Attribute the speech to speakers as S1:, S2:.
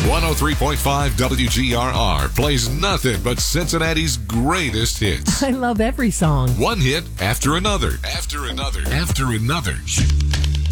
S1: 103.5 WGRR plays nothing but Cincinnati's greatest hits.
S2: I love every song.
S1: One hit after another, after another, after another.